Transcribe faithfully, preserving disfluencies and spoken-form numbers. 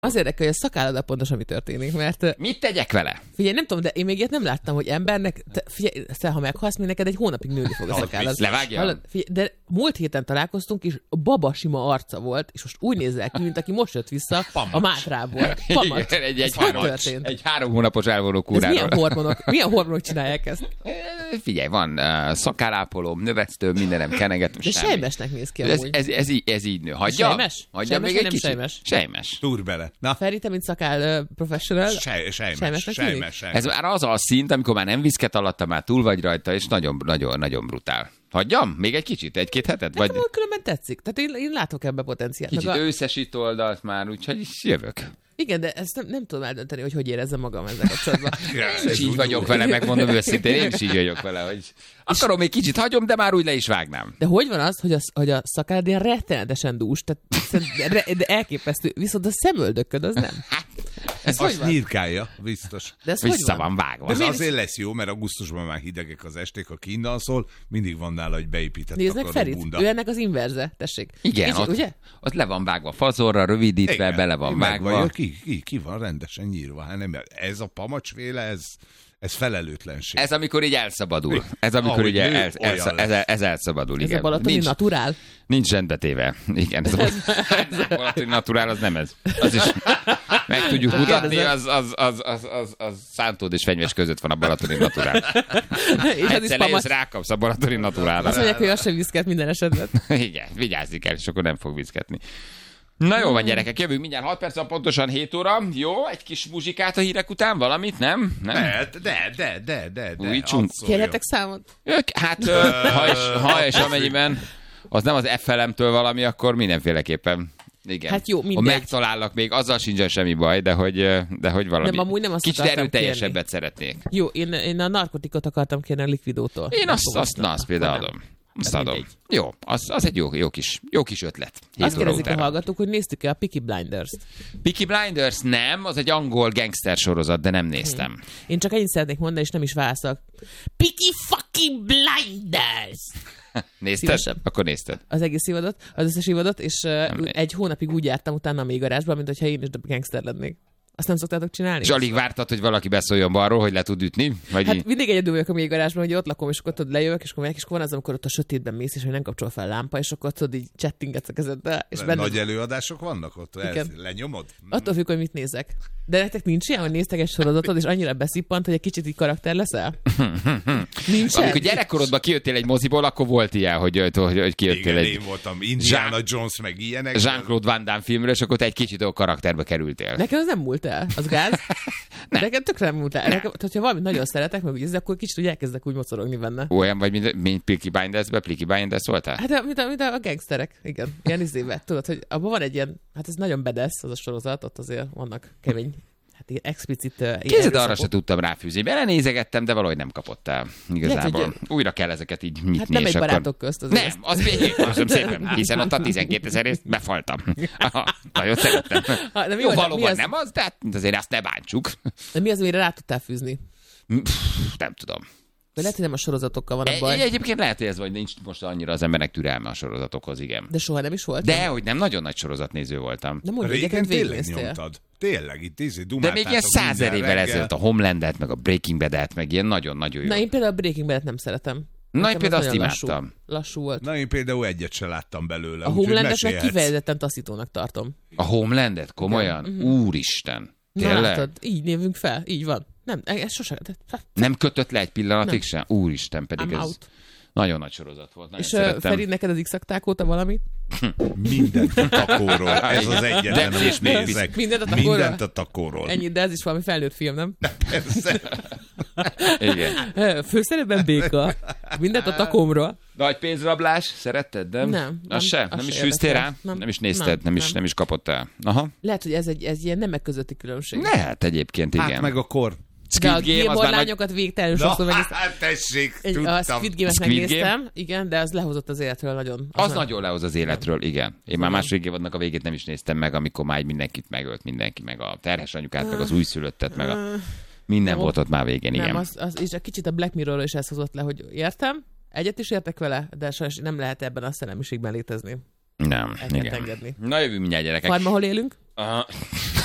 Az érdekel, hogy a szakálladdal pontosan mi történik, mert... Mit tegyek vele? Figyelj, nem tudom, de én még ilyet nem láttam, hogy embernek... Te, figyelj, te, ha meghalsz, még neked egy hónapig nőni fog a szakállad. Levágja? De múlt héten találkoztunk, és a baba sima arca volt, és most úgy nézel ki, mint aki most jött vissza Pamacs. a Mátrából. Pamacs. egy, egy, Ez három, hogy történt? egy három hónapos elvonó Ez kúráról. milyen hormonok? Milyen hormonok csinálják ezt? Figyelj, van uh, szakállápolóm, növesztőm, mindenem keneget. De sejmesnek néz ki Ez, amúgy. ez, ez, így, ez így nő. Hagyja? Sejmes? Hagyja Sejmes még vagy egy nem kicsit? sejmes? Sejmes. Túr bele. Na, Feri, te mint szakál uh, professional. sej, sejmes, Sejmesnek sejmes, tűnik? sejmes. Ez már az a szint, amikor már nem viszket alatta, már túl vagy rajta, és nagyon, nagyon, nagyon brutál. Hagyjam? Még egy kicsit? Egy-két hetet? Vagy Nekem úgy különben tetszik. Tehát én, én látok ebbe potenciált. kicsit Meg a- őszesít oldalt már, úgyhogy is jövök. Igen, de ezt nem, nem tudom eldönteni, hogy hogy érezzem magam ezzel kapcsolatban. Én is így vagyok vele, megmondom őszintén, én is így vagyok vele, hogy akarom, még kicsit hagyom, de már úgy le is vágnám. De hogy van az, hogy a, hogy a szakád ilyen rettenetesen dús, tehát de, de elképesztő, viszont a szemöldököd az nem. Ez hogy Azt van? nyírkálja, biztos. De ez hogy Vissza van? van vágva. Ez miért azért lesz jó, mert augusztusban már hidegek az esték, ha kiinnen szól, mindig van nála egy beépített Nézd meg takaró Ferit, bunda. ő ennek az inverze, tessék. Igen, És, ott, ugye? ott le van vágva fazorra, rövidítve, Igen, bele van meg vágva. vagy, Ki, ki, ki van rendesen nyírva. Hát nem, ez a pamacsféle, ez, ez felelőtlenség. Ez amikor így elszabadul. Ez amikor Ahogy így nő, el, el, olyan ez, ez, ez elszabadul, Ez igen. a balatoni nincs, naturál. nincs rendbetéve. Igen, ez, ez a balatoni naturál, az nem ez. Az is meg tudjuk mutatni, az, az, az, az, az, az Szántód és Fenyves között van a balatoni naturál. És az is Egyszer lejössz, pamacs. rákapsz a balatoni naturálra. Azt mondják, hogy az sem viszket minden esetben. Igen, vigyázzni kell, és akkor nem fog viszketni. Na jó van, gyerekek, jövünk mindjárt hat perc, van pontosan hét óra. Jó, egy kis muzsikát a hírek után, valamit, nem? nem? De, de, de, de, de, de. Újítsunk. hadd szóljon. Kérhetek számot? Ők, hát, ö, ha és, ha és amennyiben az nem az ef el em-től valami, akkor mindenféleképpen. Igen. Hát jó, ha mindegy. megtalállak még, azzal sincsen semmi baj, de hogy, de hogy valami. Nem, amúgy nem azt kicsit akartam erőteljesebbet szeretnék. Jó, én, én a narkotikot akartam kérni a Liquidótól. Én Nem azt, fogom azt, na, azt például Akkor nem. adom. Azt Ez adom. mindegy. Jó, az, az egy jó, jó, kis, jó kis ötlet. Hét Azt óra kérdezik a után. hallgatók, hogy néztük-e a Peaky Blinders-t. Peaky Blinders nem, az egy angol gangster sorozat, de nem néztem. Hmm. Én csak ennyit szeretnék mondani, és nem is válaszolok. Peaky fucking Blinders! Nézted? Szívesebb. Akkor nézted. Az egész évadot, az összes évadot, és uh, egy hónapig úgy jártam utána a még garázsban, mint hogyha én is gangster lennék. Azt nem szoktátok csinálni? És alig vártad, hogy valaki beszóljon balról, hogy le tud ütni? Vagy Hát így? mindig egyedül vagyok a még garázsban, hogy ott lakom, és akkor tudod, lejövök, és akkor megyek, és akkor van az, amikor ott a sötétben mész, és hogy nem kapcsol fel a lámpa, és akkor tudod, így chattingetsz a kezeddel. És benne... Nagy előadások vannak ott? Ez, Igen. lenyomod? Attól függ, hogy mit nézek. De nektek nincs ilyen, hogy néztek egy sorozatot, és annyira beszippant, hogy egy kicsit így karakter leszel? Nincs. Amikor gyerekkorodban kijöttél egy moziból, akkor volt ilyen, hogy, hogy, hogy, hogy kijöttél Igen, egy én voltam Indiana Jones, meg ilyenek. Jean-Claude Van Damme filmről, és akkor te egy kicsit a karakterbe kerültél. Nekem az nem múlt el. Az gáz? Nem. Nekem tökre nem múlt el. Nekem, hogyha valamit nagyon szeretek, meg úgy érzek, akkor kicsit úgy elkezdek úgy mocorogni benne. Olyan vagy, mint, mint Peaky Blinders-be, Peaky Blinders voltál? Hát a- mint a, mint a gangsterek, igen. Ilyen izébe. Tudod, hogy abban van egy ilyen, hát ez nagyon bedesz az a sorozat, ott azért vannak kemény, hát ilyen explicit uh, Képzeld, arra se tudtam ráfűzni. Belenézegettem, de valahogy nem kapott el. Igazából. Lehet, Újra kell ezeket így nyitni. Hát nem és egy akkor... barátok közt azért. Nem, az még köszönöm szépen, hiszen ott a tizenkétezer részt befaltam. Aha, nagyon szerettem. Ha, de mi Jó, az- mi valóban az- nem az, de hát azért azt ne bántsuk. De mi az, amire rá tudtál fűzni? Pff, nem tudom. Vagy lehet, hogy nem a sorozatokkal van a Egy, baj, egyébként lehet, hogy ez vagy nincs most annyira az embernek türelme a sorozatokhoz, igen. de soha nem is volt. De, hogy nem nagyon nagy sorozatnéző voltam. nem mondj, Régen egyébként tényleg végignéztél. nyomtad. Tényleg, itt izé, De dumáltátok még ilyen százer minden évvel reggel. ezelőtt a Homelandet, meg a Breaking Bad-et, meg ilyen nagyon-nagyon jó. Na, én például a Breaking Bad-et nem szeretem. Na, én Nekem például az azt nagyon imádtam. Lassú, lassú volt. Na, én például egyet se láttam belőle. A úgyhogy Homelandet meg mesélhetsz. kifejezetten taszítónak tartom. A Homelandet? Komolyan? Igen. Úristen. Na, Tényleg? látod, így névünk fel, így van. Nem, ez sosem. De, Nem kötött le egy pillanatig Nem. sem? Úristen, pedig I'm ez out. nagyon nagy sorozat volt. Nagyon És uh, szerettem. Feri, neked az X-akták óta valami? Mindent a takóról. Ez az egyetlen, De- amit nézek. Mindent a takóról? Mindent a takóról. Ennyi, de ez is valami felnőtt film, nem? Persze. Igen. Főszerepben béka. Mindent a takomról. Nagy pénzrablás, szeretted, nem? Nem, nem, Az se? az Nem se is fűztél rá? érdekel. Nem. Nem is nézted? Nem, Nem, is, nem. nem is kapott el? Aha. Lehet, hogy ez egy ez ilyen nemek közötti különbség. Lehet egyébként, igen. Hát meg a kor. De a Squid Game az Gilmore már nagy... lányokat végtelenül Na, sokszor megnéztem. hát tessék, Egy, a tudtam. Squid Game-et Squid megnéztem, igen, de az lehozott az életről nagyon. Az nem- nagyon lehoz az életről, igen. Én már második évadnak a végét nem is néztem meg, amikor már mindenkit megölt mindenki, meg a terhes anyukát, meg az újszülöttet, meg a... Minden Nem, volt ott már végén, igen. Nem, az, az, és egy kicsit a Black Mirrorról is ez hozott le, hogy értem, egyet is értek vele, de sajnos nem lehet ebben a szellemiségben létezni. Nem, El kell igen. engedni. Na jövünk mindjárt, gyerekek. Farma, hol élünk? Aha.